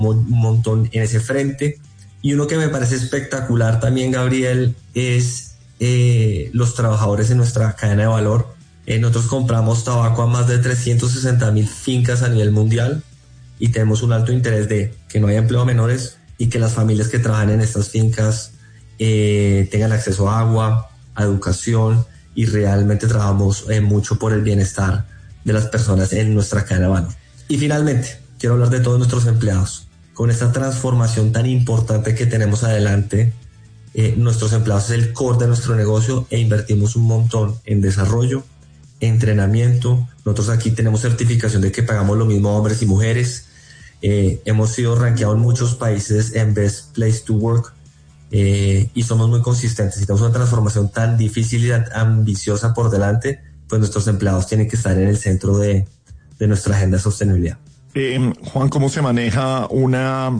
un montón en ese frente. Y uno que me parece espectacular también, Gabriel, es los trabajadores en nuestra cadena de valor. Nosotros compramos tabaco a más de 360,000 fincas a nivel mundial y tenemos un alto interés de que no haya empleo a menores y que las familias que trabajan en estas fincas tengan acceso a agua, a educación, y realmente trabajamos mucho por el bienestar de las personas en nuestra cadena de valor. Y finalmente, quiero hablar de todos nuestros empleados. Con esta transformación tan importante que tenemos adelante, nuestros empleados es el core de nuestro negocio e invertimos un montón en desarrollo, entrenamiento. Nosotros aquí tenemos certificación de que pagamos lo mismo a hombres y mujeres. Hemos sido rankeados en muchos países en Best Place to Work y somos muy consistentes. Si tenemos una transformación tan difícil y ambiciosa por delante, pues nuestros empleados tienen que estar en el centro de nuestra agenda de sostenibilidad. Juan, ¿cómo se maneja una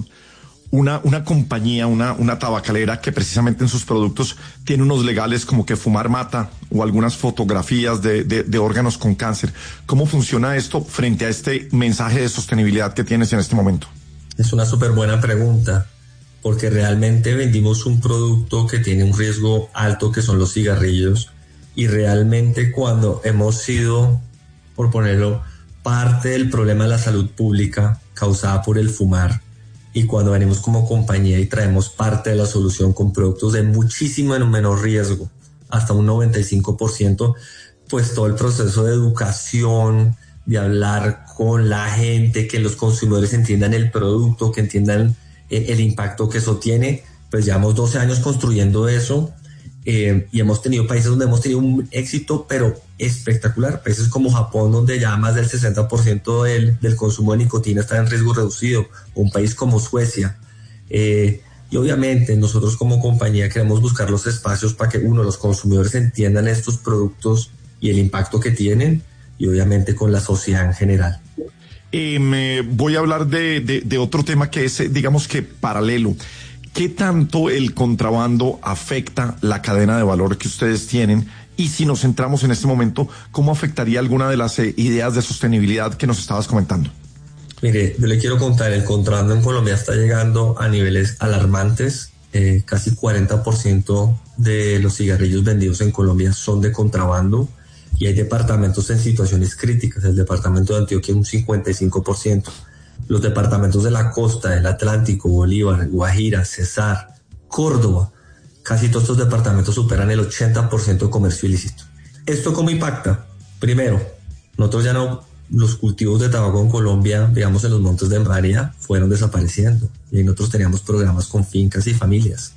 compañía, una tabacalera que precisamente en sus productos tiene unos legales como que fumar mata o algunas fotografías de órganos con cáncer? ¿Cómo funciona esto frente a este mensaje de sostenibilidad que tienes en este momento? Es una súper buena pregunta, porque realmente vendimos un producto que tiene un riesgo alto, que son los cigarrillos, y realmente cuando hemos sido, por ponerlo, parte del problema de la salud pública causada por el fumar, y cuando venimos como compañía y traemos parte de la solución con productos de muchísimo menor riesgo, hasta un 95%, pues todo el proceso de educación, de hablar con la gente, que los consumidores entiendan el producto, que entiendan el impacto que eso tiene, pues llevamos 12 años construyendo eso, y hemos tenido países donde hemos tenido un éxito pero espectacular, países como Japón, donde ya más del 60% del consumo de nicotina está en riesgo reducido, o un país como Suecia, y obviamente nosotros como compañía queremos buscar los espacios para que los consumidores entiendan estos productos y el impacto que tienen, y obviamente con la sociedad en general. Voy a hablar de otro tema que es, digamos que paralelo. ¿Qué tanto el contrabando afecta la cadena de valor que ustedes tienen? Y si nos centramos en este momento, ¿cómo afectaría alguna de las ideas de sostenibilidad que nos estabas comentando? Mire, yo le quiero contar, el contrabando en Colombia está llegando a niveles alarmantes. Casi 40% de los cigarrillos vendidos en Colombia son de contrabando, y hay departamentos en situaciones críticas. El departamento de Antioquia un 55%. Los departamentos de la costa, del Atlántico, Bolívar, Guajira, Cesar, Córdoba, casi todos estos departamentos superan el 80% de comercio ilícito. ¿Esto cómo impacta? Primero, nosotros ya no, los cultivos de tabaco en Colombia, digamos en los montes de María, fueron desapareciendo, y nosotros teníamos programas con fincas y familias.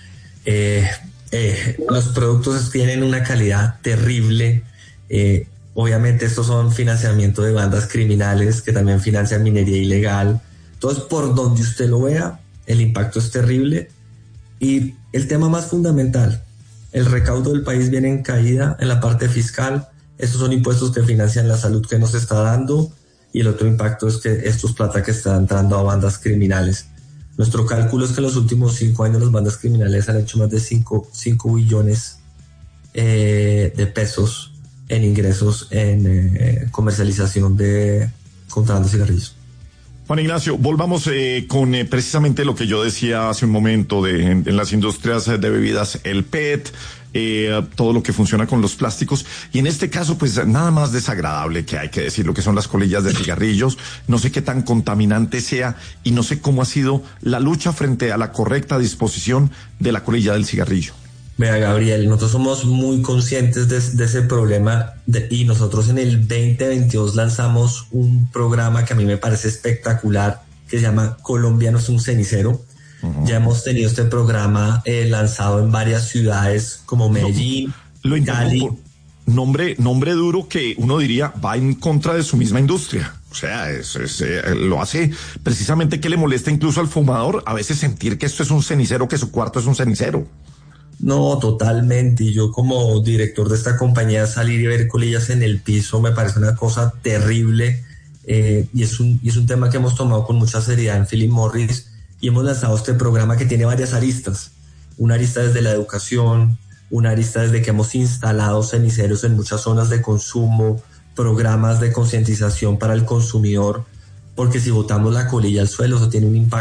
Los productos tienen una calidad terrible. Obviamente estos son financiamiento de bandas criminales que también financian minería ilegal. Entonces, por donde usted lo vea, el impacto es terrible. Y el tema más fundamental, el recaudo del país viene en caída en la parte fiscal. Estos son impuestos que financian la salud que nos está dando, y el otro impacto es que esto es plata que está entrando a bandas criminales. Nuestro cálculo es que en los últimos 5 años las bandas criminales han hecho más de 5 billones de pesos en ingresos en comercialización de contrabando de cigarrillos. Juan Ignacio, volvamos con precisamente lo que yo decía hace un momento en las industrias de bebidas, el PET, todo lo que funciona con los plásticos, y en este caso pues nada más desagradable, que hay que decir, lo que son las colillas de cigarrillos. No sé qué tan contaminante sea y no sé cómo ha sido la lucha frente a la correcta disposición de la colilla del cigarrillo. Vea, Gabriel, nosotros somos muy conscientes de ese problema, y nosotros en el 2022 lanzamos un programa que a mí me parece espectacular, que se llama Colombia no es un cenicero. Uh-huh. Ya hemos tenido este programa lanzado en varias ciudades como Medellín, Cali. Nombre duro que uno diría va en contra de su misma industria. O sea, lo hace precisamente que le molesta incluso al fumador a veces sentir que esto es un cenicero, que su cuarto es un cenicero. No, totalmente. Y yo como director de esta compañía, salir y ver colillas en el piso me parece una cosa terrible, y es un tema que hemos tomado con mucha seriedad en Philip Morris, y hemos lanzado este programa que tiene varias aristas. Una arista desde la educación, una arista desde que hemos instalado ceniceros en muchas zonas de consumo, programas de concientización para el consumidor, porque si botamos la colilla al suelo, eso tiene un impacto